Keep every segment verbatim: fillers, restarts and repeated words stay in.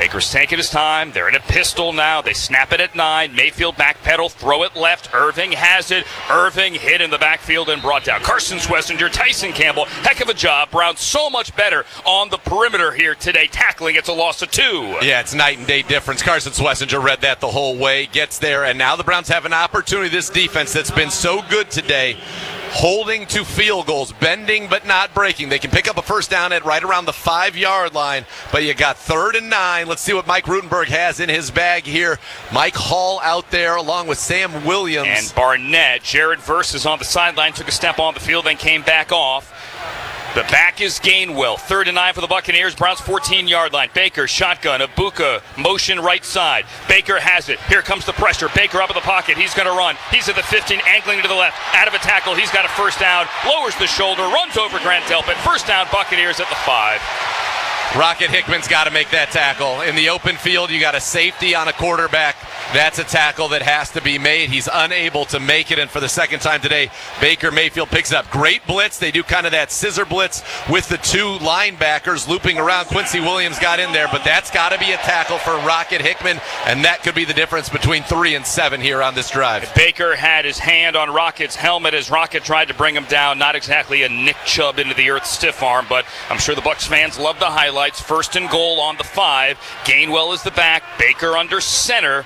Baker's taking his time. They're in a pistol now. They snap it at nine. Mayfield backpedal, throw it left. Irving has it. Irving hit in the backfield and brought down. Carson Swessinger, Tyson Campbell, heck of a job. Brown so much better on the perimeter here today. Tackling, it's a loss of two. Yeah, it's night and day difference. Carson Swessinger read that the whole way, gets there, and now the Browns have an opportunity. This defense that's been so good today, holding to field goals, bending but not breaking. They can pick up a first down at right around the five-yard line, but you got third and nine. Let's see what Mike Rutenberg has in his bag here. Mike Hall out there along with Sam Williams. And Barnett. Jared Verse is on the sideline, took a step on the field, then came back off. The back is Gainwell. Third and nine for the Buccaneers. Browns fourteen-yard line. Baker, shotgun. Ibuka, motion right side. Baker has it. Here comes the pressure. Baker up in the pocket. He's going to run. He's at the fifteen, angling to the left. Out of a tackle. He's got a first down. Lowers the shoulder. Runs over Grant Delpit. First down, Buccaneers at the five. Rocket Hickman's got to make that tackle. In the open field, you got a safety on a quarterback. That's a tackle that has to be made. He's unable to make it, and for the second time today, Baker Mayfield picks it up. Great blitz. They do kind of that scissor blitz with the two linebackers looping around. Quincy Williams got in there, but that's got to be a tackle for Rocket Hickman, and that could be the difference between three and seven here on this drive. Baker had his hand on Rocket's helmet as Rocket tried to bring him down. Not exactly a Nick Chubb into the earth stiff arm, but I'm sure the Bucs fans love the highlights. First and goal on the five. Gainwell is the back. Baker under center.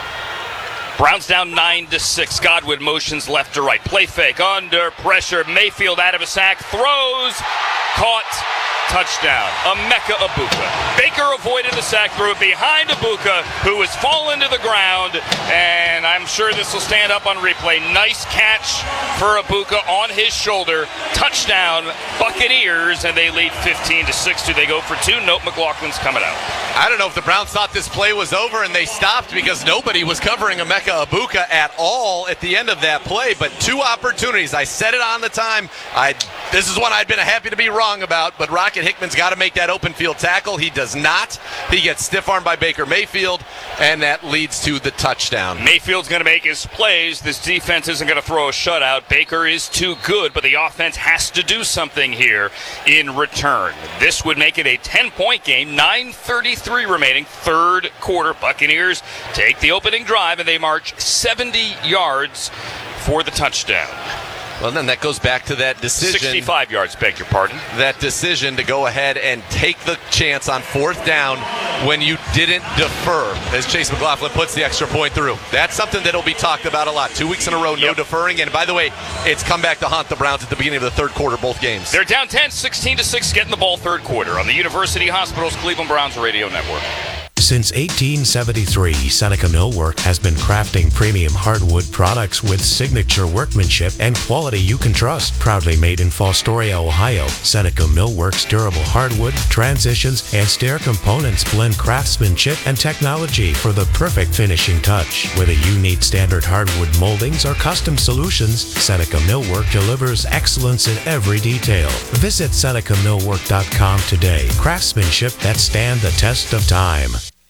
Browns down nine to six. Godwin motions left to right. Play fake under pressure. Mayfield out of a sack. Throws. Caught. Touchdown. Emeka Ibuka. Baker avoided the sack, threw it behind Ibuka, who has fallen to the ground, and I'm sure this will stand up on replay. Nice catch for Ibuka on his shoulder. Touchdown, Buccaneers, and they lead fifteen to six. Do they go for two? Nope, McLaughlin's coming out. I don't know if the Browns thought this play was over and they stopped because nobody was covering Emeka Ibuka at all at the end of that play, but two opportunities. I said it on the time. I This is one I'd been happy to be wrong about, but Rocket Hickman's got to make that open field tackle. He does not. He gets stiff-armed by Baker Mayfield, and that leads to the touchdown. Mayfield's going to make his plays. This defense isn't going to throw a shutout. Baker is too good, but the offense has to do something here in return. This would make it a ten-point game, nine thirty-three remaining, third quarter. Buccaneers take the opening drive, and they march seventy yards for the touchdown. Well, then that goes back to that decision. sixty-five yards, beg your pardon. That decision to go ahead and take the chance on fourth down when you didn't defer, as Chase McLaughlin puts the extra point through. That's something that will be talked about a lot. Two weeks in a row, no yep. deferring. And by the way, it's come back to haunt the Browns at the beginning of the third quarter, both games. They're down ten, sixteen to six, getting the ball third quarter on the University Hospitals Cleveland Browns Radio Network. Since eighteen seventy-three, Seneca Millwork has been crafting premium hardwood products with signature workmanship and quality you can trust. Proudly made in Fostoria, Ohio, Seneca Millwork's durable hardwood, transitions, and stair components blend craftsmanship and technology for the perfect finishing touch. Whether you need standard hardwood moldings or custom solutions, Seneca Millwork delivers excellence in every detail. Visit Seneca Millwork dot com today. Craftsmanship that stand the test of time.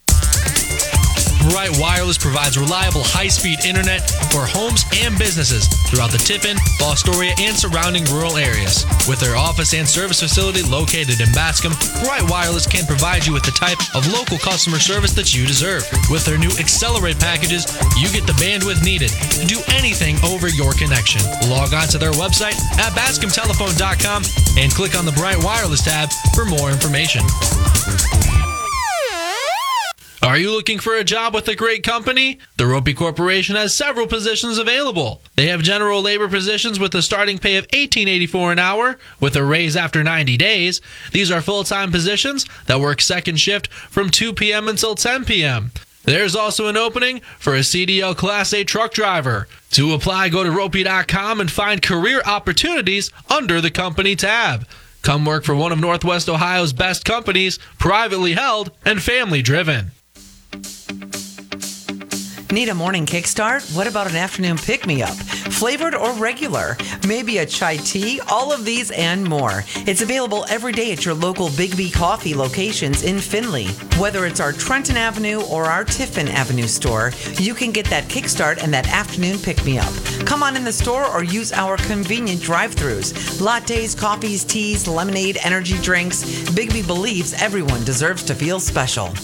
Bright Wireless provides reliable high-speed internet for homes and businesses throughout the Tiffin, Fostoria, and surrounding rural areas. With their office and service facility located in Bascom, Bright Wireless can provide you with the type of local customer service that you deserve. With their new Accelerate packages, you get the bandwidth needed to do anything over your connection. Log on to their website at bascom telephone dot com and click on the Bright Wireless tab for more information. Are you looking for a job with a great company? The Ropey Corporation has several positions available. They have general labor positions with a starting pay of eighteen eighty-four an hour with a raise after ninety days. These are full-time positions that work second shift from two p.m. until ten p.m. There's also an opening for a C D L Class A truck driver. To apply, go to ropey dot com and find career opportunities under the company tab. Come work for one of Northwest Ohio's best companies, privately held and family-driven. Need a morning kickstart? What about an afternoon pick-me-up? Flavored or regular? Maybe a chai tea? All of these and more. It's available every day at your local Big B Coffee locations in Findlay. Whether it's our Trenton Avenue or our Tiffin Avenue store, you can get that kickstart and that afternoon pick-me-up. Come on in the store or use our convenient drive-thrus. Lattes, coffees, teas, lemonade, energy drinks. Big B believes everyone deserves to feel special.